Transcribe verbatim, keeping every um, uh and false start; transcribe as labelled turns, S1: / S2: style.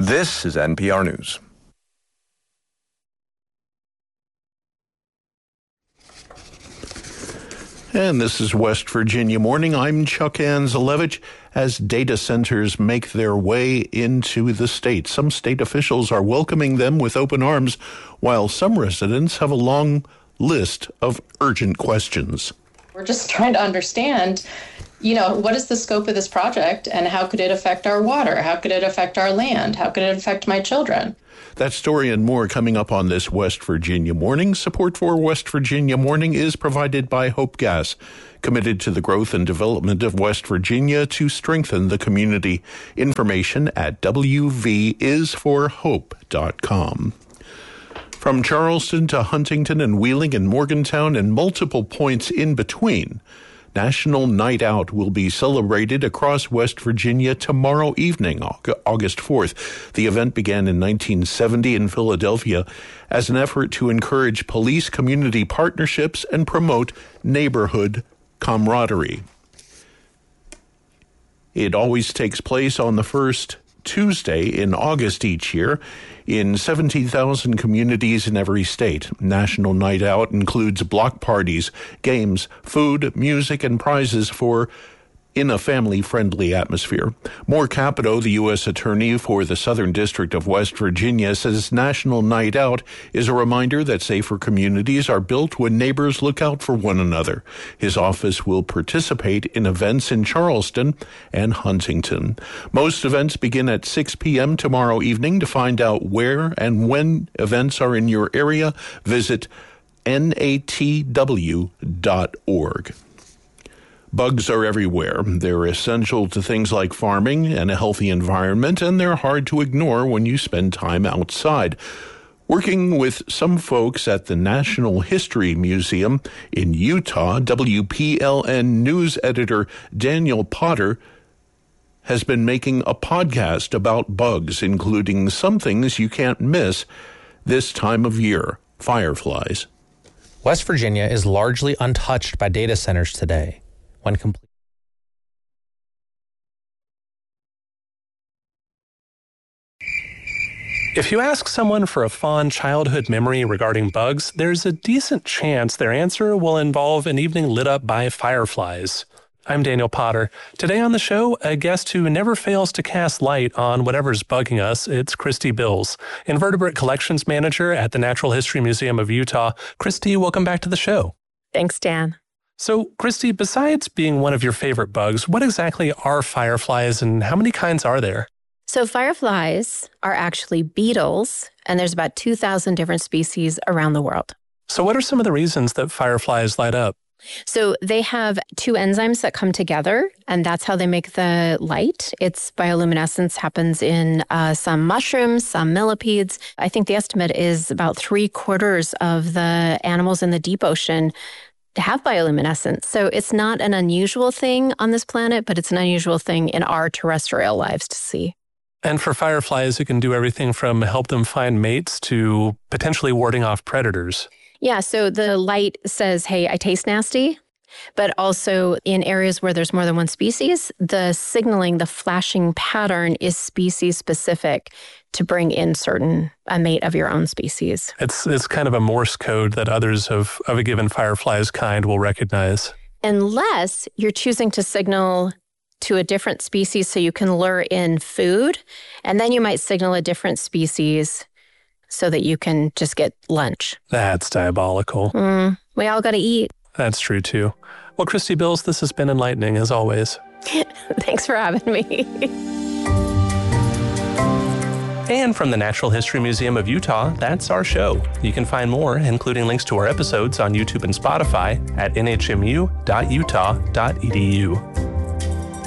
S1: This is N P R News. And this is West Virginia Morning. I'm Chuck Anzelevich. As data centers make their way into the state, some state officials are welcoming them with open arms, while some residents have a long list of urgent questions.
S2: We're just trying to understand, you know, what is the scope of this project and how could it affect our water? How could it affect our land? How could it affect my children?
S1: That story and more coming up on this West Virginia Morning. Support for West Virginia Morning is provided by Hope Gas, committed to the growth and development of West Virginia to strengthen the community. Information at w v is for hope dot com. From Charleston to Huntington and Wheeling and Morgantown and multiple points in between, National Night Out will be celebrated across West Virginia tomorrow evening, August fourth. The event began in nineteen seventy in Philadelphia as an effort to encourage police-community partnerships and promote neighborhood camaraderie. It always takes place on the first Tuesday in August each year in seventeen thousand communities in every state. National Night Out includes block parties, games, food, music, and prizes for in a family-friendly atmosphere. Moore Capito, the U S Attorney for the Southern District of West Virginia, says National Night Out is a reminder that safer communities are built when neighbors look out for one another. His office will participate in events in Charleston and Huntington. Most events begin at six p.m. tomorrow evening. To find out where and when events are in your area, visit N A T W dot org. Bugs are everywhere. They're essential to things like farming and a healthy environment, and they're hard to ignore when you spend time outside. Working with some folks at the Natural History Museum in Utah, W P L N news editor Daniel Potter has been making a podcast about bugs, including some things you can't miss this time of year: fireflies.
S3: West Virginia is largely untouched by data centers today. When complete.
S4: If you ask someone for a fond childhood memory regarding bugs, there's a decent chance their answer will involve an evening lit up by fireflies. I'm Daniel Potter. Today on the show, a guest who never fails to cast light on whatever's bugging us. It's Christy Bills, Invertebrate Collections Manager at the Natural History Museum of Utah. Christy, welcome back to the show.
S5: Thanks, Dan.
S4: So, Christy, besides being one of your favorite bugs, what exactly are fireflies and how many kinds are there?
S5: So fireflies are actually beetles, and there's about two thousand different species around the world.
S4: So what are some of the reasons that fireflies light up?
S5: So they have two enzymes that come together, and that's how they make the light. Its bioluminescence happens in uh, some mushrooms, some millipedes. I think the estimate is about three quarters of the animals in the deep ocean to have bioluminescence. So it's not an unusual thing on this planet, but it's an unusual thing in our terrestrial lives to see.
S4: And for fireflies, it can do everything from help them find mates to potentially warding off predators.
S5: Yeah, so the light says, hey, I taste nasty. But also in areas where there's more than one species, the signaling, the flashing pattern is species specific to bring in certain a mate of your own species.
S4: It's it's kind of a Morse code that others of, of a given firefly's kind will recognize.
S5: Unless you're choosing to signal to a different species so you can lure in food, and then you might signal a different species so that you can just get lunch.
S4: That's diabolical.
S5: Mm, we all got to eat.
S4: That's true, too. Well, Christy Bills, this has been enlightening, as always.
S5: Thanks for having me.
S4: And from the Natural History Museum of Utah, that's our show. You can find more, including links to our episodes on YouTube and Spotify, at n h m u dot utah dot e d u.